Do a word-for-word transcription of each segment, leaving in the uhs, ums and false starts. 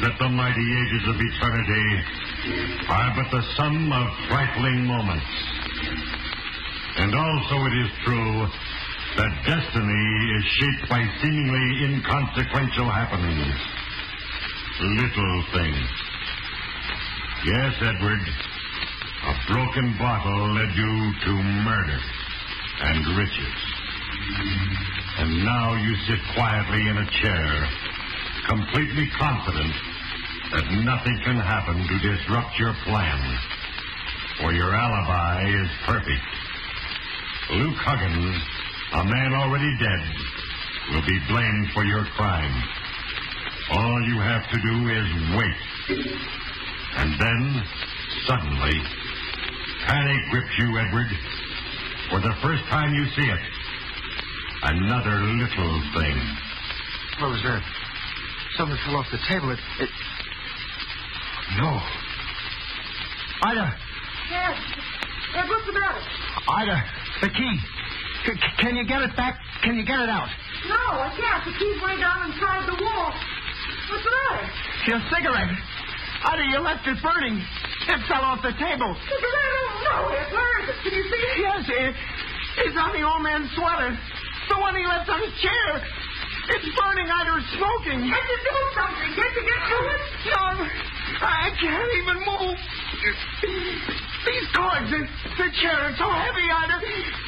that the mighty ages of eternity are but the sum of trifling moments. And also it is true that destiny is shaped by seemingly inconsequential happenings. Little things. Yes, Edward, a broken bottle led you to murder and riches. And now you sit quietly in a chair, completely confident that nothing can happen to disrupt your plan, for your alibi is perfect. Luke Huggins, a man already dead, will be blamed for your crime. All you have to do is wait. And then, suddenly, panic grips you, Edward. For the first time you see it, another little thing. What was that? Something fell off the table. It... it... No. Ida! Yes. Ed, what's the matter? Ida, the key. C- can you get it back? Can you get it out? No, I can't. The key's way down inside the wall. What's the matter? Your cigarette. Ida, you left it burning. It fell off the table. Cigarette? Oh, no, Ed. Where is it? Can you see it? Yes, it, it's on the old man's sweater. The one he left on his chair. It's burning. Ida, it's smoking. Can't you do something? Can't you get to it? No, I can't even move. These cords, the, the chair, it's so heavy, Ida.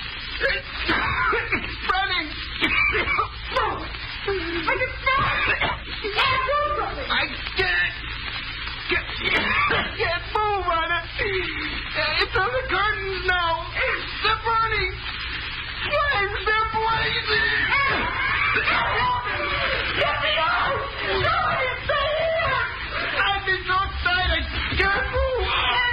It's, it's burning. No. I can smell it.